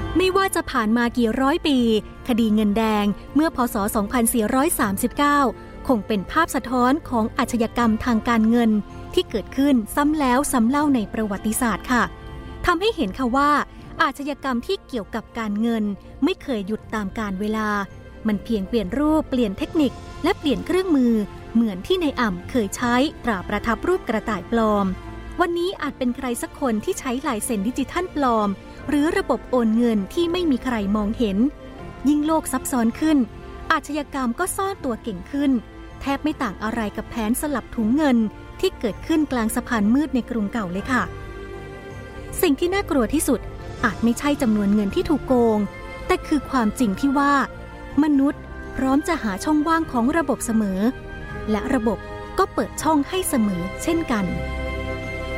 ไม่ว่าจะผ่านมากี่ร้อยปีคดีเงินแดงเมื่อพศ 2439 คงเป็นภาพสะท้อนของอาชญากรรมทางการเงินที่เกิดขึ้นซ้ำแล้วซ้ำเล่าในประวัติศาสตร์ค่ะทำให้เห็นค่ะว่าอาชญากรรมที่เกี่ยวกับการเงินไม่เคยหยุดตามกาลเวลามันเพียงเปลี่ยนรูปเปลี่ยนเทคนิคและเปลี่ยนเครื่องมือเหมือนที่ในอ่ำเคยใช้ตราประทับรูปกระต่ายปลอมวันนี้อาจเป็นใครสักคนที่ใช้ลายเซ็นดิจิทัลปลอมหรือระบบโอนเงินที่ไม่มีใครมองเห็นยิ่งโลกซับซ้อนขึ้นอาชญากรรมก็ซ่อนตัวเก่งขึ้นแทบไม่ต่างอะไรกับแผนสลับถุงเงินที่เกิดขึ้นกลางสะพานมืดในกรุงเก่าเลยค่ะสิ่งที่น่ากลัวที่สุดอาจไม่ใช่จำนวนเงินที่ถูกโกงแต่คือความจริงที่ว่ามนุษย์พร้อมจะหาช่องว่างของระบบเสมอและระบบก็เปิดช่องให้เสมอเช่นกัน